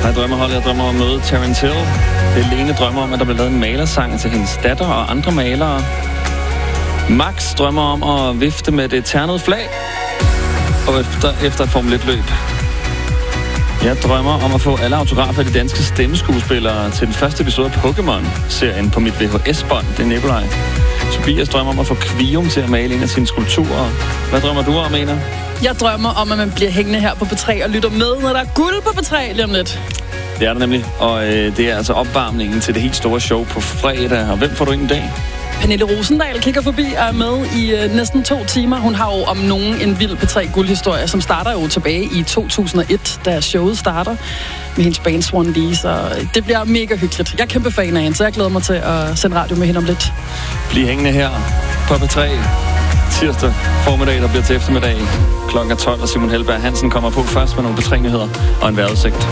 Hej drømmeholdet, jeg drømmer om møde Terence Hill. Helene drømmer om, at der bliver lavet en malersang til hendes datter og andre malere. Max drømmer om at vifte med det ternede flag. Og efter et Formel 1-løb. Jeg drømmer om at få alle autografer af de danske stemmeskuespillere til den første episode af Pokémon-serien på mit VHS-bånd. Det er Nikolaj. Tobias drømmer om at få Kvium til at male en af sine skulpturer. Hvad drømmer du om, Ena? Jeg drømmer om, at man bliver hængende her på P3 og lytter med, når der er guld på P3 lige om lidt. Det er der nemlig, og det er altså opvarmningen til det helt store show på fredag. Og hvem får du ind i dag? Pernille Rosendal kigger forbi og er med i næsten 2 timer. Hun har jo om nogen en vild P3-guldhistorie, som starter jo tilbage i 2001, da showet starter med hendes band Swan Lee, så det bliver mega hyggeligt. Jeg er kæmpe fan af hende, så jeg glæder mig til at sende radio med hende om lidt. Bliv hængende her på P3 tirsdag formiddag, der bliver til eftermiddag klokken 12, og Simon Helberg Hansen kommer på først med nogle P3-nyheder og en vejrudsigt.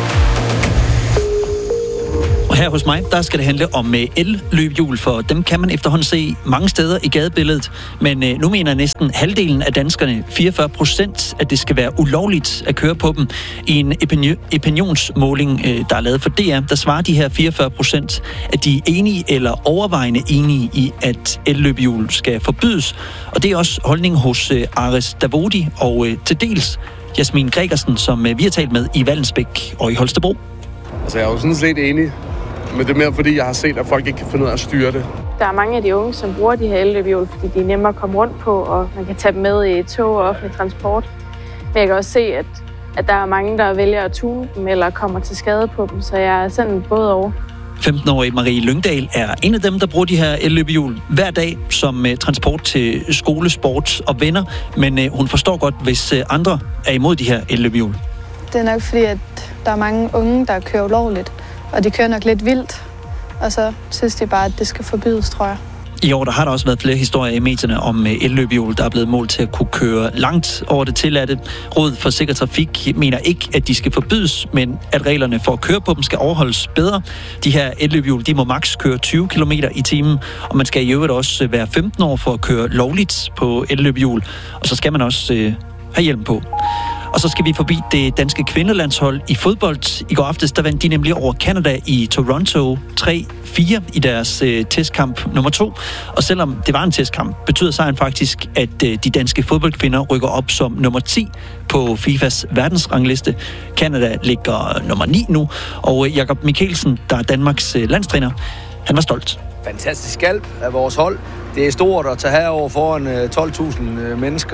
Og her hos mig, der skal det handle om el-løbehjul, for dem kan man efterhånden se mange steder i gadebilledet. Men nu mener næsten halvdelen af danskerne, 44%, at det skal være ulovligt at køre på dem. I en opinionsmåling, der er lavet for DR, der svarer de her 44%, at de er enige eller overvejende enige i, at el-løbehjul skal forbydes. Og det er også holdning hos Ares Davodi og til dels Jasmin Gregersen, som vi har talt med i Vallensbæk og i Holstebro. Altså, jeg er jo sådan set enig. Men det er mere fordi, jeg har set, at folk ikke kan finde ud af at styre det. Der er mange af de unge, som bruger de her elløbehjul, fordi de er nemmere at komme rundt på, og man kan tage dem med i tog og offentlig transport. Men jeg kan også se, at der er mange, der vælger at tune dem eller kommer til skade på dem, så jeg er sådan både over. 15-årige Marie Lyngdal er en af dem, der bruger de her elløbehjul hver dag som transport til skole, sport og venner, men hun forstår godt, hvis andre er imod de her elløbehjul. Det er nok fordi, at der er mange unge, der kører ulovligt. Og de kører nok lidt vildt, og så synes de bare, at det skal forbydes, tror jeg. I år der har der også været flere historier i medierne om elløbehjul, der er blevet målt til at kunne køre langt over det tilladte. Rådet for Sikker Trafik mener ikke, at de skal forbydes, men at reglerne for at køre på dem skal overholdes bedre. De her elløbehjul, de må maks køre 20 km i timen, og man skal i øvrigt også være 15 år for at køre lovligt på elløbehjul. Og så skal man også have hjelm på. Og så skal vi forbi det danske kvindelandshold i fodbold. I går aftes, der vandt de nemlig over Canada i Toronto 3-4 i deres testkamp nummer 2. Og selvom det var en testkamp, betyder sejren faktisk, at de danske fodboldkvinder rykker op som nummer 10 på FIFAs verdensrangliste. Canada ligger nummer 9 nu, og Jakob Mikkelsen, der er Danmarks landstræner, han var stolt. Fantastisk skalp af vores hold. Det er stort at tage herover foran 12.000 mennesker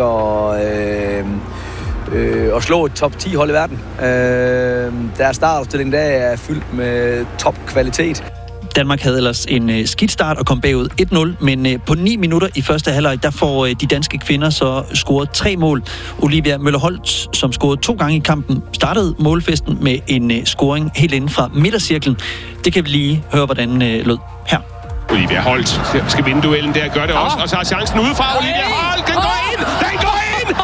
og slå et top 10 hold i verden. Deres startopstilling der er fyldt med top kvalitet. Danmark havde ellers en skidt start og kom bagud 1-0, men på 9 minutter i første halvleg, der får de danske kvinder så scoret 3 mål. Olivia Møller-Holt, som scorede 2 gange i kampen, startede målfesten med en scoring helt inden fra midtercirklen. Det kan vi lige høre, hvordan lød her. Olivia Holt skal vinde duellen der, gør det også, og så har chancen udefra. Olivia Holt, den går ind! Den går ind!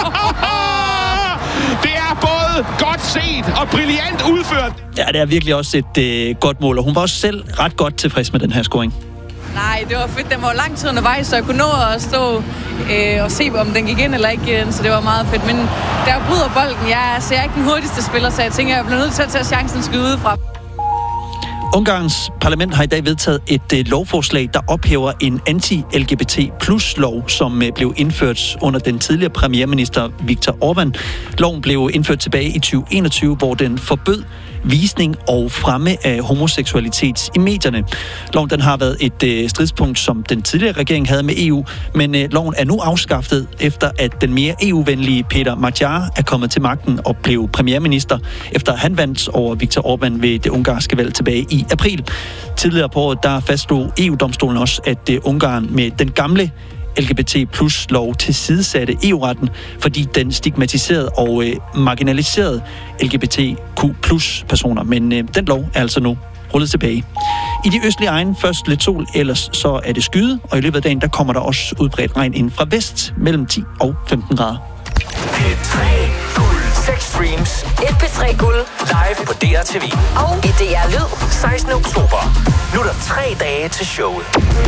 Det er både godt set og brilliant udført. Ja, det er virkelig også et godt mål, og hun var også selv ret godt tilfreds med den her scoring. Nej, det var fedt. Den var lang tid undervejs, så jeg kunne nå at stå og se, om den gik ind eller ikke, så det var meget fedt. Men der bryder bolden. Jeg er ikke den hurtigste spiller, så jeg tænker, jeg bliver nødt til at tage chancen skyde udefra. Ungarns parlament har i dag vedtaget et lovforslag, der ophæver en anti-LGBT+-lov, som blev indført under den tidligere premierminister Viktor Orbán. Loven blev indført tilbage i 2021, hvor den forbød visning og fremme af homoseksualitet i medierne. Loven den har været et stridspunkt, som den tidligere regering havde med EU, men loven er nu afskaffet, efter at den mere EU-venlige Peter Magyar er kommet til magten og blev premierminister, efter han vandt over Viktor Orbán ved det ungarske valg tilbage i april. Tidligere på året, der fastslog EU-domstolen også, at Ungarn med den gamle LGBT+-lov tilsidesatte EU-retten, fordi den stigmatiserede og marginaliserede LGBTQ+-personer. Men den lov er altså nu rullet tilbage. I de østlige egne først lidt sol, ellers så er det skyde, og i løbet af dagen, der kommer der også udbredt regn ind fra vest mellem 10 og 15 grader. P3 Guld. 6 streams. Et P3 Guld. Live på DRTV. Og i DR Lyd. 16. oktober. Nu er der 3 dage til showet.